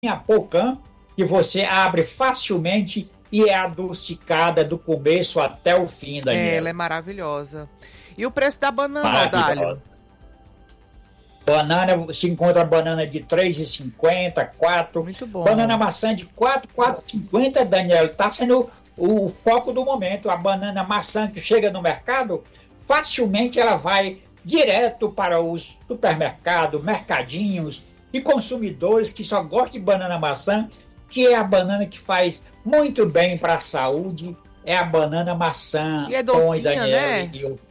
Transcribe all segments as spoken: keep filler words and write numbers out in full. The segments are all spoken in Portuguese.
a pocã, que você abre facilmente e é adocicada do começo até o fim, Daniela. É, ela é maravilhosa. E o preço da banana, Odálio? Banana, se encontra banana de três reais e cinquenta centavos, quatro. Muito bom. Banana maçã de quatro, quatro reais e cinquenta centavos, Daniela. Está sendo o, o foco do momento. A banana maçã que chega no mercado, facilmente ela vai direto para os supermercados, mercadinhos e consumidores que só gostam de banana maçã, que é a banana que faz muito bem para a saúde. É a banana maçã. E é docinha, Daniela, né? E eu,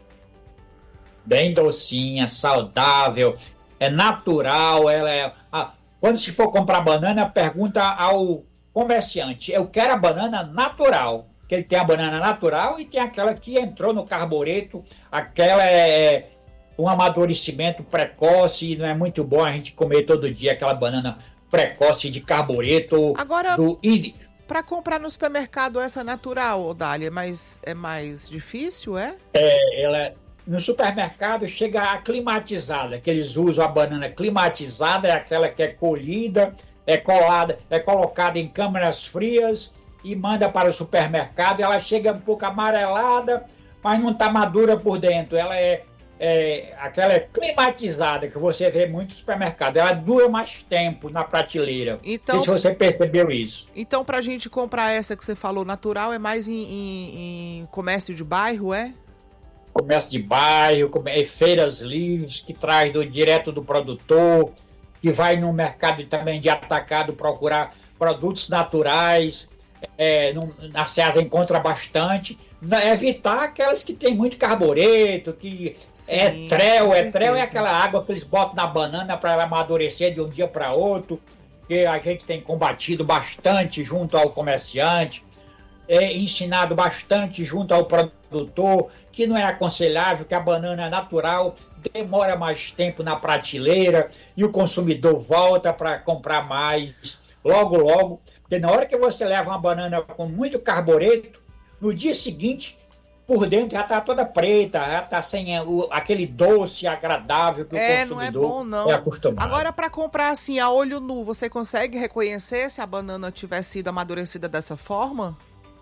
bem docinha, saudável. É natural, ela é... Ah, quando se for comprar banana, pergunta ao comerciante, eu quero a banana natural, que ele tem a banana natural e tem aquela que entrou no carbureto, aquela é um amadurecimento precoce, e não é muito bom a gente comer todo dia aquela banana precoce de carbureto. Agora, do... para comprar no supermercado essa natural, Odália, é mais, é mais difícil, é? É, ela... No supermercado chega a climatizada, que eles usam a banana climatizada, é aquela que é colhida, é colada, é colocada em câmaras frias e manda para o supermercado. Ela chega um pouco amarelada, mas não está madura por dentro. Ela é, é aquela é climatizada que você vê muito no supermercado. Ela dura mais tempo na prateleira. Então, não sei se você percebeu isso. Então, para a gente comprar essa que você falou natural, é mais em, em, em comércio de bairro, é? Comércio de bairro, feiras livres, que traz do, direto do produtor, que vai no mercado também de atacado procurar produtos naturais, é, no, na Seasa encontra bastante, evitar aquelas que tem muito carbureto, que Sim, é trel, é trel é aquela água que eles botam na banana para ela amadurecer de um dia para outro, que a gente tem combatido bastante junto ao comerciante, é, ensinado bastante junto ao produtor, que não é aconselhável, que a banana natural demora mais tempo na prateleira e o consumidor volta para comprar mais logo, logo. Porque na hora que você leva uma banana com muito carbureto, no dia seguinte, por dentro já está toda preta, já está sem o, aquele doce agradável que é, o consumidor não é bom, não. é acostumado. Agora, para comprar assim, a olho nu, você consegue reconhecer se a banana tiver sido amadurecida dessa forma?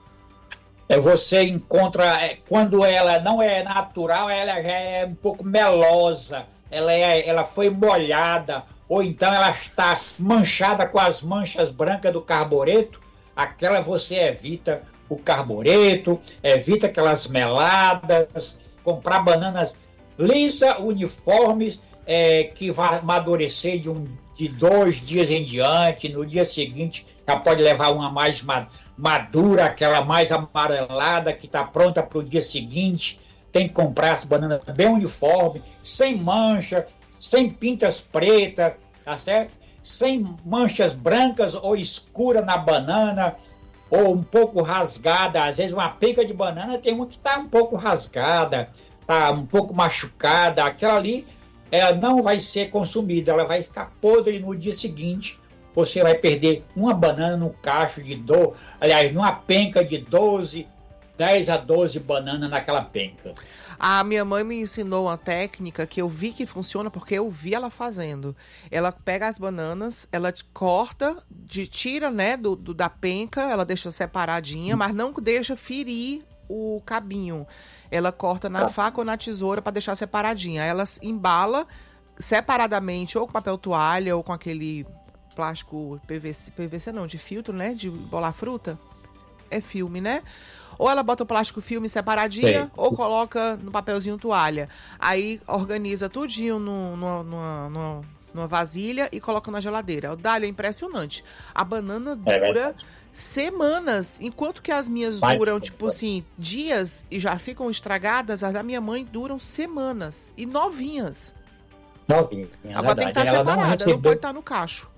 Você encontra, quando ela não é natural, ela já é um pouco melosa, ela, é, ela foi molhada, ou então ela está manchada com as manchas brancas do carbureto, aquela você evita o carbureto, evita aquelas meladas, comprar bananas lisas, uniformes, é, que vai amadurecer de, um, de dois dias em diante, no dia seguinte já pode levar uma mais madura, madura, aquela mais amarelada, que está pronta para o dia seguinte. Tem que comprar as bananas bem uniforme, sem mancha, sem pintas pretas, tá certo? Sem manchas brancas ou escuras na banana, ou um pouco rasgada. Às vezes uma penca de banana tem uma que está um pouco rasgada, está um pouco machucada. Aquela ali, ela não vai ser consumida, ela vai ficar podre no dia seguinte. Você vai perder uma banana no cacho de doze, aliás, numa penca de doze, dez a doze bananas naquela penca. A minha mãe me ensinou uma técnica que eu vi que funciona porque eu vi ela fazendo. Ela pega as bananas, ela corta, de, tira, né, do, do, da penca, ela deixa separadinha, mas não deixa ferir o cabinho. Ela corta na faca ou na tesoura para deixar separadinha. Ela embala separadamente ou com papel toalha ou com aquele plástico P V C, P V C não, de filtro, né, de bolar fruta. É filme, né? Ou ela bota o plástico filme separadinha, Sim. ou coloca no papelzinho toalha. Aí organiza tudinho no, no, numa, numa, numa vasilha e coloca na geladeira. O Dália é impressionante. A banana dura é semanas, enquanto que as minhas Vai, duram, tipo assim, dias e já ficam estragadas, as da minha mãe duram semanas. E novinhas. Novinha. Agora tem que estar separada, não, recebeu... não pode estar no cacho.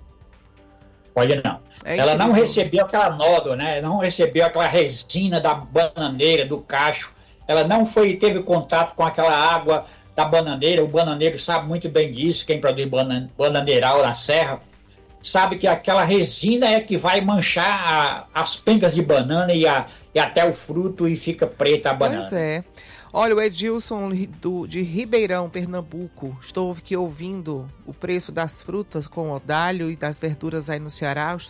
Pode não. É ela não recebeu aquela nódoa, né? Não recebeu aquela resina da bananeira, do cacho. Ela não foi, teve contato com aquela água da bananeira. O bananeiro sabe muito bem disso, quem produz banan bananeiral na serra, sabe que aquela resina é que vai manchar a, as pencas de banana e, a, e até o fruto e fica preta a banana. Pois é. Olha, o Edilson do, de Ribeirão, Pernambuco. Estou aqui ouvindo o preço das frutas com o dalho e das verduras aí no Ceará.